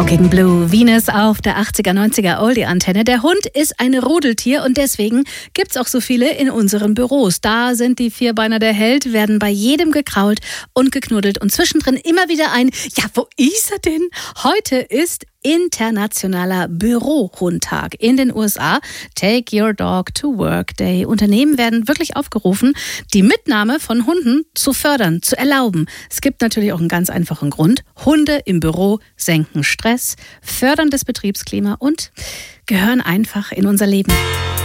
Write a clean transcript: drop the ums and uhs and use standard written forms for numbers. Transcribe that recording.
Talking Blue, Venus auf der 80er, 90er Oldie-Antenne. Der Hund ist ein Rudeltier und deswegen gibt's auch so viele in unseren Büros. Da sind die Vierbeiner der Held, werden bei jedem gekrault und geknuddelt und zwischendrin immer wieder ein, ja, wo ist er denn? Heute ist Internationaler Bürohundtag in den USA. Take Your Dog to Work Day. Unternehmen werden wirklich aufgerufen, die Mitnahme von Hunden zu fördern, zu erlauben. Es gibt natürlich auch einen ganz einfachen Grund. Hunde im Büro senken Stress, fördern das Betriebsklima und gehören einfach in unser Leben.